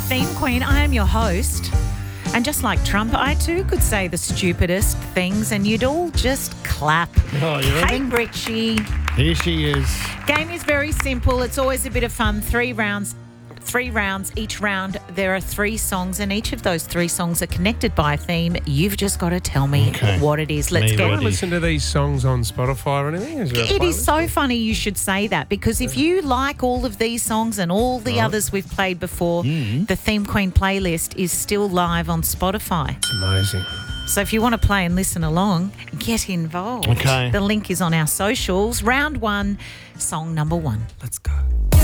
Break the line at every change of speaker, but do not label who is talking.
the Theme Queen. I am your host. And just like Trump, I too could say the stupidest things and you'd all just clap.
Oh, you ready?
Hey, Richie.
Here she is.
Game is very simple. It's always a bit of fun. 3 rounds. Each round, there are 3 songs, and each of those 3 songs are connected by a theme. You've just got to tell me what it is. Let's
Me
get
ready.
Listen to these songs on Spotify or anything?
It is so funny you should say that, because if you like all of these songs and all the others we've played before, the Theme Queen playlist is still live on Spotify.
It's amazing.
So if you want to play and listen along, get involved.
Okay.
The link is on our socials. Round 1, song number 1.
Let's go.